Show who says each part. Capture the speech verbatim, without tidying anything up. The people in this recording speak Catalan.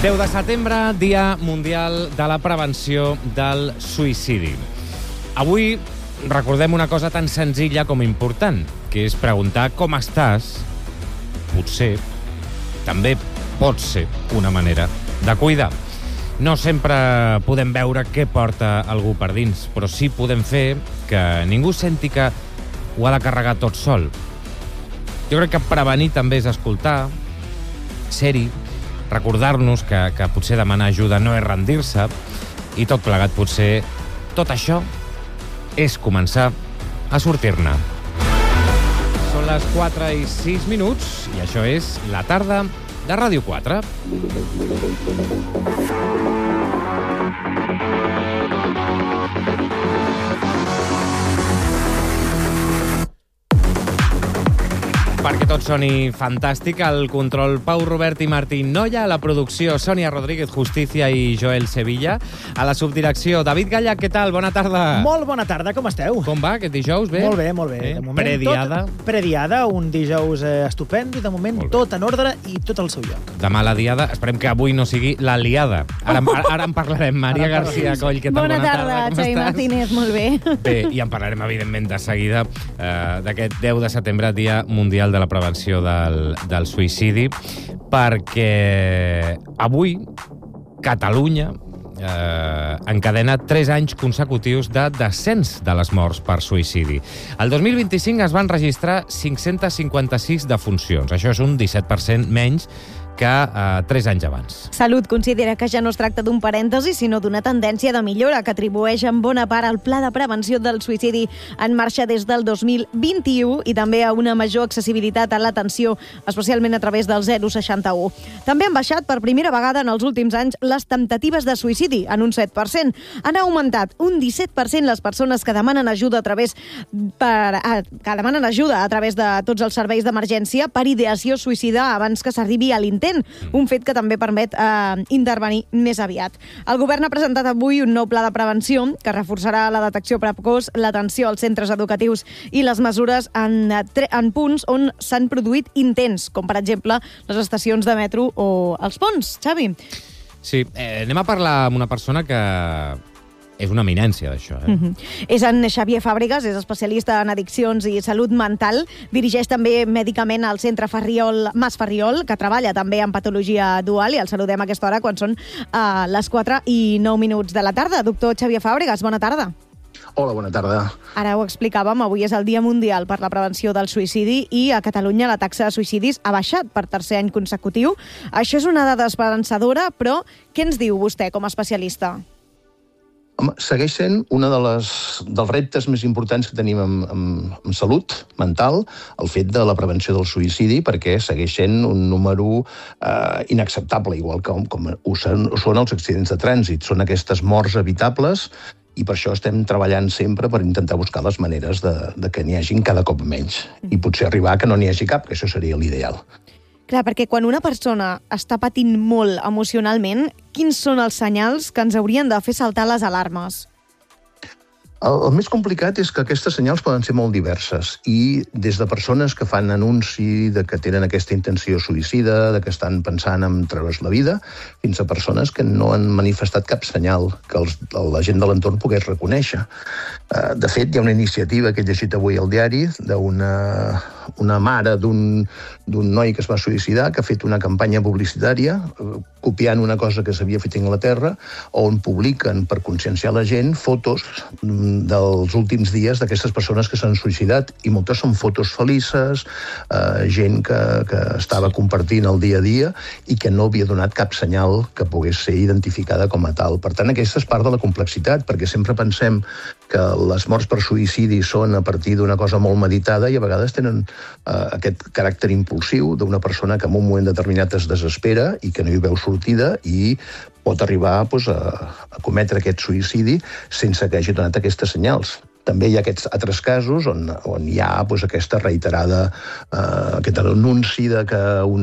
Speaker 1: deu de setembre, Dia Mundial de la Prevenció del Suïcidi. Avui recordem una cosa tan senzilla com important, que és preguntar com estàs. Potser, també pot ser una manera de cuidar. No sempre podem veure què porta algú per dins, però sí podem fer que ningú senti que ho ha de carregar tot sol. Jo crec que prevenir també és escoltar, ser-hi, recordar-nos que, que potser demanar ajuda no és rendir-se, i tot plegat potser tot això és començar a sortir-ne. Són les quatre i sis minuts i això és La Tarda de Ràdio quatre. Perquè tot soni fantàstic, el control Pau Robert i Martín Noya, a la producció Sònia Rodríguez Justicia i Joel Sevilla, a la subdirecció David Gallach, què tal? Bona tarda.
Speaker 2: Molt bona tarda, com esteu?
Speaker 1: Com va aquest dijous? Bé?
Speaker 2: Molt bé, molt bé.
Speaker 1: Eh?
Speaker 2: De moment,
Speaker 1: Prediada.
Speaker 2: Tot, prediada, un dijous eh, estupendo i de moment tot en ordre i tot al seu lloc.
Speaker 1: Demà la diada, esperem que avui no sigui la liada. Ara, ara, ara en parlarem. Maria
Speaker 2: Ara
Speaker 1: García Coll, què tal?
Speaker 3: Bona,
Speaker 1: bona
Speaker 3: tarda,
Speaker 1: tarda, com
Speaker 3: Xavi
Speaker 1: estàs?
Speaker 3: Martínez, molt bé.
Speaker 1: Bé, i en parlarem, evidentment, de seguida eh, d'aquest deu de setembre, Dia Mundial de la Prevenció del, del Suïcidi, perquè avui Catalunya eh, encadena tres anys consecutius de descens de les morts per suïcidi. El dos mil vint-i-cinc es van registrar cinc-centes cinquanta-sis defuncions. Això és un disset per cent menys que eh, tres anys abans.
Speaker 3: Salut considera que ja no es tracta d'un parèntesi, sinó d'una tendència de millora que atribueix en bona part al Pla de Prevenció del Suïcidi en marxa des del dos mil vint-i-u i també a una major accessibilitat a l'atenció, especialment a través del zero seixanta-u. També han baixat per primera vegada en els últims anys les temptatives de suïcidi, en un set per cent. Han augmentat un disset per cent les persones que demanen ajuda a través per, a, que demanen ajuda a través de tots els serveis d'emergència per ideació suïcida abans que s'arribi a l'intent, un fet que també permet eh, intervenir més aviat. El govern ha presentat avui un nou pla de prevenció que reforçarà la detecció precoç, l'atenció als centres educatius i les mesures en, en punts on s'han produït intents, com per exemple les estacions de metro o els ponts. Xavi?
Speaker 1: Sí, eh, anem a parlar amb una persona que és una eminència d'això. Eh?
Speaker 3: Mm-hmm. És en Xavier Fàbregas, és especialista en addiccions i salut mental, dirigeix també mèdicament al Centre Ferriol, Mas Ferriol, que treballa també en patologia dual, i el saludem a aquesta hora quan són uh, les quatre i nou minuts de la tarda. Doctor Xavier Fàbregas, bona tarda.
Speaker 4: Hola, bona tarda.
Speaker 3: Ara ho explicàvem, avui és el Dia Mundial per la Prevenció del Suïcidi i a Catalunya la taxa de suïcidis ha baixat per tercer any consecutiu. Això és una dada esperançadora, però què ens diu vostè com a especialista?
Speaker 4: Home, segueix sent un de les, dels reptes més importants que tenim en, en, en salut mental, el fet de la prevenció del suïcidi, perquè segueix sent un número eh, inacceptable, igual com, com ho són, ho són els accidents de trànsit. Són aquestes morts evitables i per això estem treballant sempre per intentar buscar les maneres de, de que n'hi hagin cada cop menys. I potser arribar a que no n'hi hagi cap, que això seria l'ideal.
Speaker 3: Clar, perquè quan una persona està patint molt emocionalment, quins són els senyals que ens haurien de fer saltar les alarmes?
Speaker 4: El, el més complicat és que aquestes senyals poden ser molt diverses i des de persones que fan anunci de que tenen aquesta intenció suïcida, de que estan pensant en treure's la vida, fins a persones que no han manifestat cap senyal que els, la gent de l'entorn pogués reconèixer. De fet, hi ha una iniciativa que he llegit avui al diari d'una una mare d'un d'un noi que es va suïcidar, que ha fet una campanya publicitària copiant una cosa que s'havia fet a Anglaterra, on publiquen per conscienciar la gent fotos dels últims dies d'aquestes persones que s'han suïcidat, i moltes són fotos felices, eh, gent que, que estava compartint el dia a dia i que no havia donat cap senyal que pogués ser identificada com a tal. Per tant, aquesta és part de la complexitat, perquè sempre pensem que les morts per suïcidi són a partir d'una cosa molt meditada i a vegades tenen eh, aquest caràcter impulsiu d'una persona que en un moment determinat es desespera i que no hi veu sortida i pot arribar doncs, a, a cometre aquest suïcidi sense que hagi donat aquestes senyals. També hi ha aquests altres casos on, on hi ha doncs, aquesta reiterada, eh, aquest anunci de que un